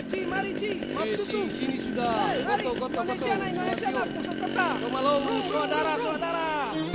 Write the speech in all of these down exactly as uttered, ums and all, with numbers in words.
Ci, mari Ci. Ci, si, sini sudah. Hey, mari. Koto, koto, Indonesia koto. nak, Indonesia nak, pusat kota. Kemalung, saudara-saudara.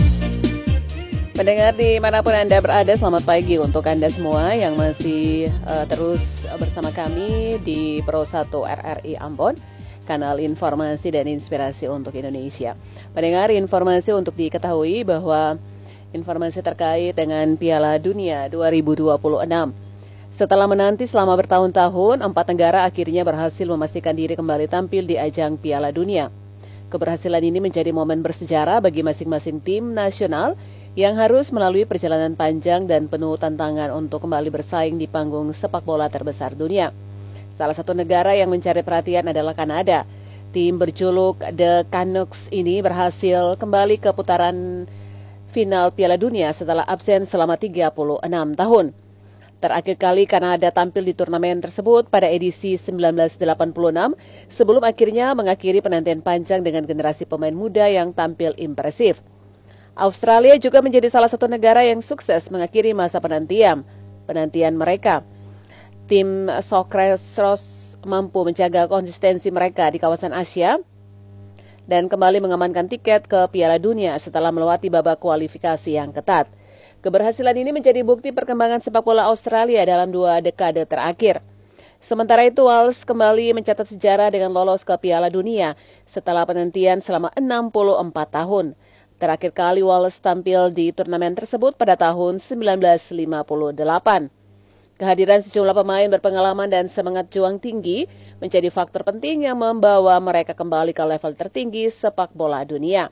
Pendengar dimanapun Anda berada, selamat pagi untuk Anda semua yang masih uh, terus bersama kami di Pro satu R R I Ambon, kanal informasi dan inspirasi untuk Indonesia. Pendengar, informasi untuk diketahui bahwa informasi terkait dengan Piala Dunia dua ribu dua puluh enam. Setelah menanti selama bertahun-tahun, empat negara akhirnya berhasil memastikan diri kembali tampil di ajang Piala Dunia. Keberhasilan ini menjadi momen bersejarah bagi masing-masing tim nasional yang harus melalui perjalanan panjang dan penuh tantangan untuk kembali bersaing di panggung sepak bola terbesar dunia. Salah satu negara yang mencari perhatian adalah Kanada. Tim berjuluk The Canucks ini berhasil kembali ke putaran final Piala Dunia setelah absen selama tiga puluh enam tahun. Terakhir kali Kanada tampil di turnamen tersebut pada edisi seribu sembilan ratus delapan puluh enam sebelum akhirnya mengakhiri penantian panjang dengan generasi pemain muda yang tampil impresif. Australia juga menjadi salah satu negara yang sukses mengakhiri masa penantian penantian mereka. Tim Socceroos mampu menjaga konsistensi mereka di kawasan Asia dan kembali mengamankan tiket ke Piala Dunia setelah melewati babak kualifikasi yang ketat. Keberhasilan ini menjadi bukti perkembangan sepak bola Australia dalam dua dekade terakhir. Sementara itu, Wales kembali mencatat sejarah dengan lolos ke Piala Dunia setelah penantian selama enam puluh empat tahun. Terakhir kali Wales tampil di turnamen tersebut pada tahun seribu sembilan ratus lima puluh delapan. Kehadiran sejumlah pemain berpengalaman dan semangat juang tinggi menjadi faktor penting yang membawa mereka kembali ke level tertinggi sepak bola dunia.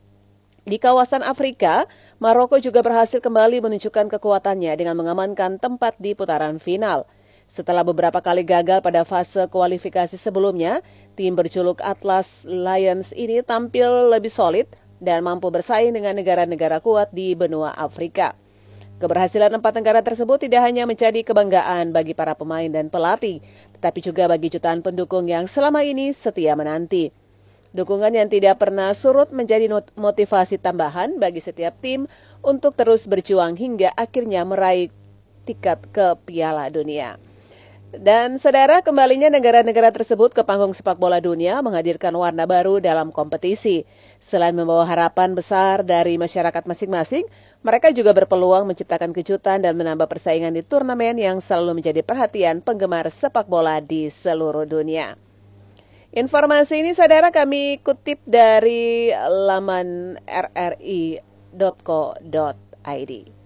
Di kawasan Afrika, Maroko juga berhasil kembali menunjukkan kekuatannya dengan mengamankan tempat di putaran final. Setelah beberapa kali gagal pada fase kualifikasi sebelumnya, tim berjuluk Atlas Lions ini tampil lebih solid dan mampu bersaing dengan negara-negara kuat di benua Afrika. Keberhasilan empat negara tersebut tidak hanya menjadi kebanggaan bagi para pemain dan pelatih, tetapi juga bagi jutaan pendukung yang selama ini setia menanti. Dukungan yang tidak pernah surut menjadi motivasi tambahan bagi setiap tim untuk terus berjuang hingga akhirnya meraih tiket ke Piala Dunia. Dan saudara, kembalinya negara-negara tersebut ke panggung sepak bola dunia menghadirkan warna baru dalam kompetisi. Selain membawa harapan besar dari masyarakat masing-masing, mereka juga berpeluang menciptakan kejutan dan menambah persaingan di turnamen yang selalu menjadi perhatian penggemar sepak bola di seluruh dunia. Informasi ini saudara kami kutip dari laman r r i dot co dot i d.